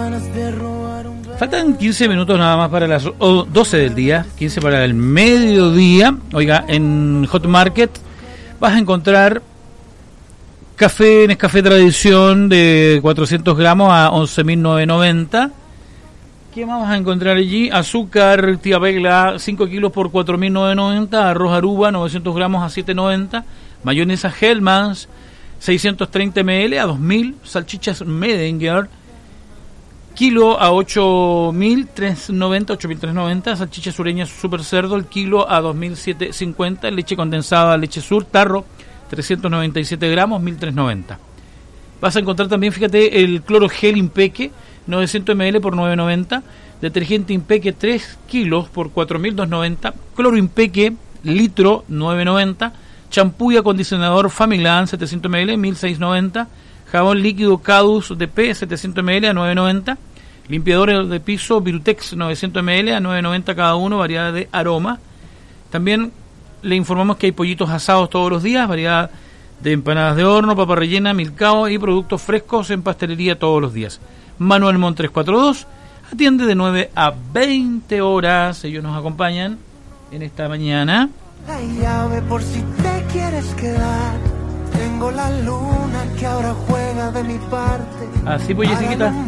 Faltan 15 minutos nada más para las 12 del día, 15 para el mediodía. Oiga, en Hot Market vas a encontrar café Nescafé Tradición de 400 gramos a 11.990. ¿Qué más vas a encontrar allí? Azúcar Tía Pegla 5 kilos por 4.990. Arroz Aruba 900 gramos a 7.90. Mayonesa Hellmann's 630 ml a 2.000. Salchichas Medinger kilo a 8.390. Salchichas sureñas Super Cerdo el kilo a 2.750. Leche condensada Leche Sur Tarro 397 gramos 1.390. Vas a encontrar también, fíjate, el cloro gel Impeque 900 ml por 9.90. Detergente Impeque 3 kilos por 4.290. Cloro Impeque litro 9.90. Champú y acondicionador Familan 700 ml 1.690. Jabón líquido Cadus DP 700 ml a 9.90. Limpiadores de piso Virutex 900 ml a 9.90 cada uno, variedad de aroma. También le informamos que hay pollitos asados todos los días, variedad de empanadas de horno, papa rellena, milcao y productos frescos en pastelería todos los días. Manuel Mont 342 atiende de 9 a 20 horas. Ellos nos acompañan en esta mañana. La llave por si te quieres quedar. Tengo la luna que ahora juega de mi parte. Así pues, Jessiquita.